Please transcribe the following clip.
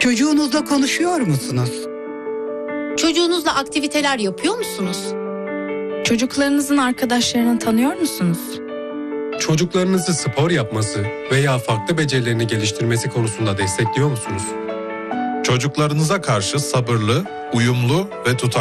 Çocuğunuzla konuşuyor musunuz? Çocuğunuzla aktiviteler yapıyor musunuz? Çocuklarınızın arkadaşlarını tanıyor musunuz? Çocuklarınızı spor yapması veya farklı becerilerini geliştirmesi konusunda destekliyor musunuz? Çocuklarınıza karşı sabırlı, uyumlu ve tutarlı